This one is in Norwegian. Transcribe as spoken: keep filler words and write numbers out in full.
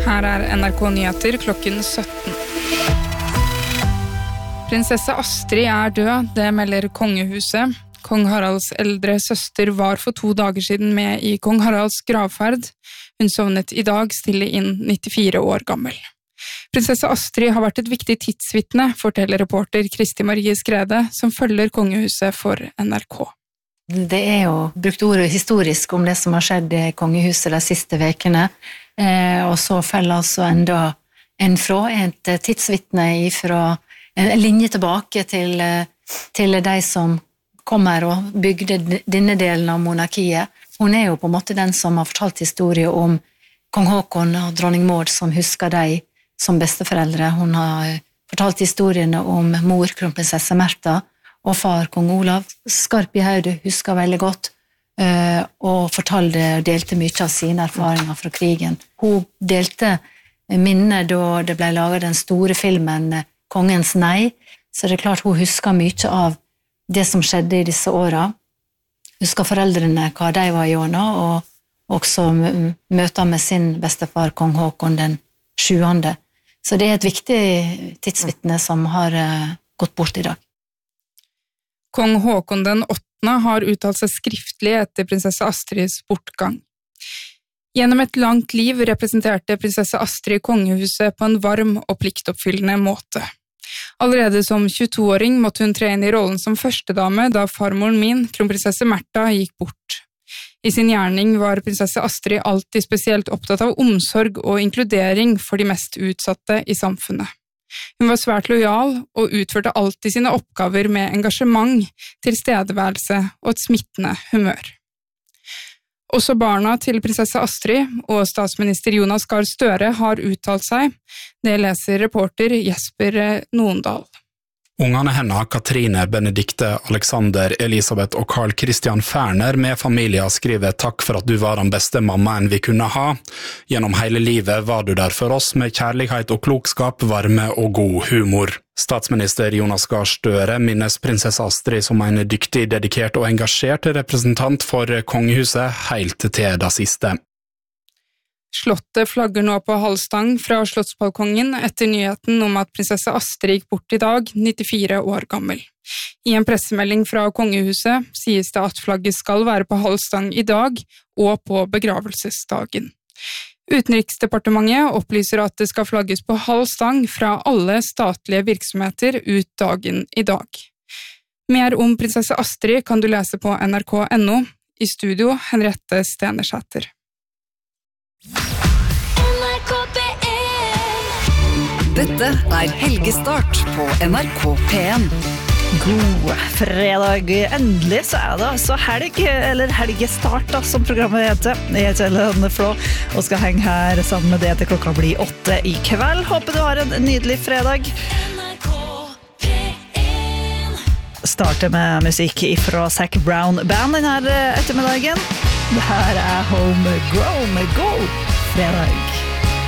Her er N R K Nyheter klokken sytten. Prinsesse Astrid er død, det melder kongehuset. Kong Haralds eldre søster var for to dager siden med i Kong Haralds gravferd. Hun sovnet i dag stille inn nittifire år gammel. Prinsesse Astrid har vært et viktig tidsvitne, forteller reporter Kristi Marie Skrede, som følger kongehuset for N R K. Det er jo brukt ordet historisk om det som har skjedd i kongehuset de siste vekene, eh, og så feller altså enda en fra, et tidsvitne fra en linje tilbake til, til de som kommer og bygde denne delen av monarkiet. Hun er jo på en måte den som har fortalt historie om kong Håkon og dronning Maud, som husker de som besteforeldre. Hun har fortalt historiene om mor, kronprinsesse Märtha, og far, kong Olav. Skarp i hodet, husker veldig godt, og fortalte og delte mye av sine erfaringer fra krigen. Hun delte minnet da det ble laget den store filmen Kongens Nei, så det er klart hun husker mye av det som skjedde i disse årene. Husker foreldrene hva de var gjennom, og også møter med sin bestefar, kong Håkon den sjuende. Så det er et viktig tidsvitne som har gått bort i dag. Kong Håkon den åttende har uttalt seg skriftlig etter prinsesse Astrids bortgang. Gjennom et langt liv representerte prinsesse Astrid kongehuset på en varm og pliktoppfyllende måte. Allerede som tjueto-åring måtte hun tre inn i rollen som førstedame da farmoren min, kronprinsesse Märtha, gikk bort. I sin gjerning var prinsesse Astrid alltid spesielt opptatt av omsorg og inkludering for de mest utsatte i samfunnet. Hun var svært lojal og utførte alltid sine oppgaver med engasjement, tilstedeværelse og et smittende humør. Også barna til prinsesse Astrid og statsminister Jonas Gahr Støre har uttalt seg. Det leser reporter Jesper Nondal. Ungene henne, Katrine, Benedikte, Alexander, Elisabeth og Carl Christian Ferner med familier skriver takk for at du var den beste mammaen vi kunne ha. Gjennom hele livet var du der for oss med kjærlighet og klokskap, varme og god humor. Statsminister Jonas Gahr Støre minnes prinsesse Astrid som en dyktig, dedikert og engasjert representant for kongehuset helt til det siste. Slottet flagger nå på halvstang fra slottsbalkongen etter nyheten om at prinsesse Astrid gikk bort i dag, nittifire år gammel. I en pressemelding fra kongehuset sies det at flagget skal være på halvstang i dag og på begravelsesdagen. Utenriksdepartementet opplyser at det skal flagges på halvstang fra alle statlige virksomheter ut dagen i dag. Mer om prinsesse Astrid kan du lese på N R K punktum N O. I studio Henriette Stenersæter. Dette er Helgestart på N R K P en. God fredag. Endelig så er det altså helg, eller helgestart da, som programmet heter. Jeg heter Helene Flå og skal henge her sammen med det til klokka blir åtte i kveld. Håper du har en nydelig fredag. Starter med musikk fra Zac Brown Band denne ettermiddagen. Det her er Homegrown med God fredag.